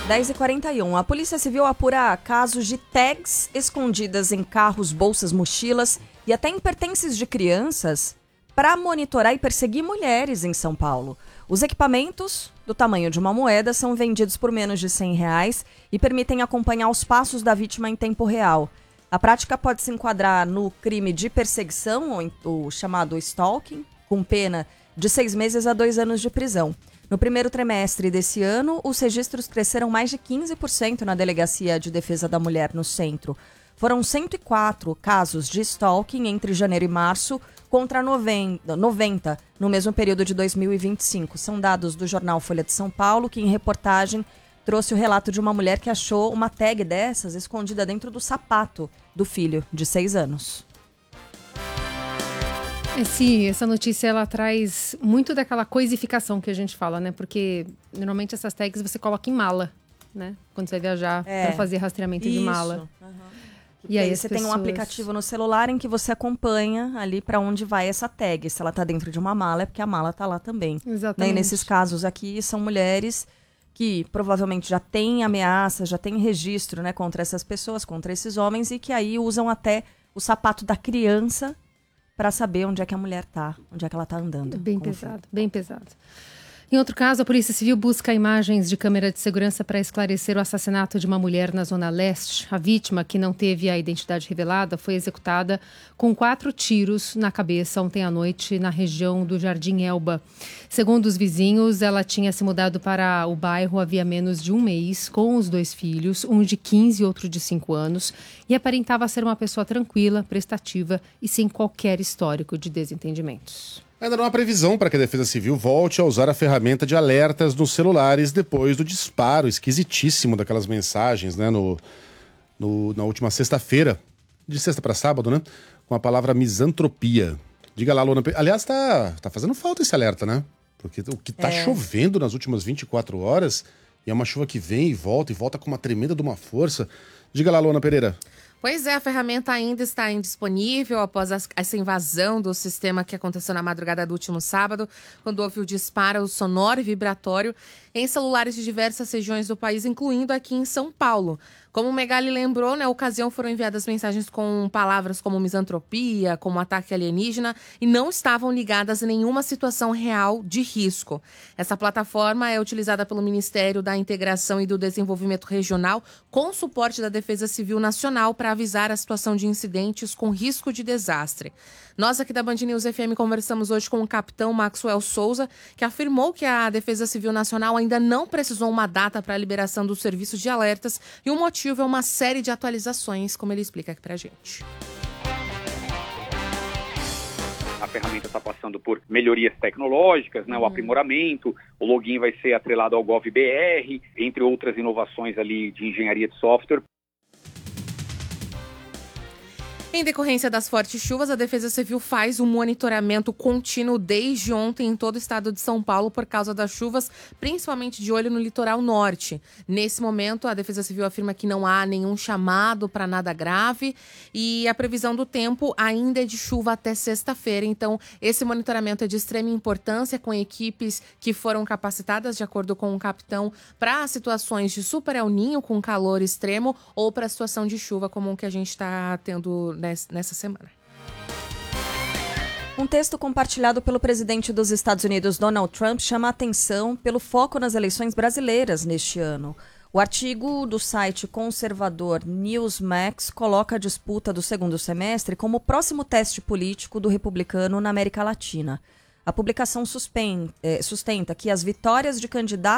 10h41. A Polícia Civil apura casos de tags escondidas em carros, bolsas, mochilas e até em pertences de crianças para monitorar e perseguir mulheres em São Paulo. Os equipamentos, do tamanho de uma moeda, são vendidos por menos de R$100 e permitem acompanhar os passos da vítima em tempo real. A prática pode se enquadrar no crime de perseguição, o chamado stalking, com pena de 6 meses a 2 anos de prisão. No primeiro trimestre desse ano, os registros cresceram mais de 15% na Delegacia de Defesa da Mulher no Centro. Foram 104 casos de stalking entre janeiro e março, contra 90 no mesmo período de 2025. São dados do jornal Folha de São Paulo, que em reportagem trouxe o relato de uma mulher que achou uma tag dessas escondida dentro do sapato do filho de 6 anos. Essa notícia, ela traz muito daquela coisificação que a gente fala, né? Porque, normalmente, essas tags você coloca em mala, né? Quando você vai viajar para fazer rastreamento de mala. Uhum. E aí você tem um aplicativo no celular em que você acompanha ali para onde vai essa tag. Se ela tá dentro de uma mala, é porque a mala tá lá também. Exatamente. E nesses casos aqui, são mulheres que provavelmente já têm ameaça, já têm registro, né, contra essas pessoas, contra esses homens, e que aí usam até o sapato da criança para saber onde é que a mulher tá, onde é que ela tá andando. Bem pesado, bem pesado. Em outro caso, a Polícia Civil busca imagens de câmera de segurança para esclarecer o assassinato de uma mulher na Zona Leste. A vítima, que não teve a identidade revelada, foi executada com 4 tiros na cabeça ontem à noite na região do Jardim Elba. Segundo os vizinhos, ela tinha se mudado para o bairro havia menos de um mês com os 2 filhos, um de 15 e outro de 5 anos, e aparentava ser uma pessoa tranquila, prestativa e sem qualquer histórico de desentendimentos. Ainda não há previsão para que a Defesa Civil volte a usar a ferramenta de alertas nos celulares depois do disparo esquisitíssimo daquelas mensagens, né, na última sexta-feira, de sexta para sábado, né, com a palavra misantropia. Diga lá, Luana. Aliás, tá fazendo falta esse alerta, né? Porque o que tá chovendo nas últimas 24 horas, e é uma chuva que vem e volta com uma tremenda de uma força. Diga lá, Luana Pereira. Pois é, a ferramenta ainda está indisponível após essa invasão do sistema que aconteceu na madrugada do último sábado, quando houve o disparo sonoro e vibratório em celulares de diversas regiões do país, incluindo aqui em São Paulo. Como o Megali lembrou, na ocasião foram enviadas mensagens com palavras como misantropia, como ataque alienígena, e não estavam ligadas a nenhuma situação real de risco. Essa plataforma é utilizada pelo Ministério da Integração e do Desenvolvimento Regional, com suporte da Defesa Civil Nacional, para avisar a situação de incidentes com risco de desastre. Nós aqui da Band News FM conversamos hoje com o capitão Maxwell Souza, que afirmou que a Defesa Civil Nacional ainda não precisou uma data para a liberação dos serviços de alertas, e o motivo é uma série de atualizações, como ele explica aqui pra gente. A ferramenta está passando por melhorias tecnológicas, né, o aprimoramento, o login vai ser atrelado ao GovBR, entre outras inovações ali de engenharia de software. Em decorrência das fortes chuvas, a Defesa Civil faz um monitoramento contínuo desde ontem em todo o estado de São Paulo por causa das chuvas, principalmente de olho no litoral norte. Nesse momento, a Defesa Civil afirma que não há nenhum chamado para nada grave e a previsão do tempo ainda é de chuva até sexta-feira. Então, esse monitoramento é de extrema importância, com equipes que foram capacitadas, de acordo com o capitão, para situações de super El Niño com calor extremo ou para a situação de chuva como o que a gente está tendo nessa semana. Um texto compartilhado pelo presidente dos Estados Unidos, Donald Trump, chama a atenção pelo foco nas eleições brasileiras neste ano. O artigo do site conservador Newsmax coloca a disputa do segundo semestre como o próximo teste político do republicano na América Latina. A publicação sustenta que as vitórias de candidatos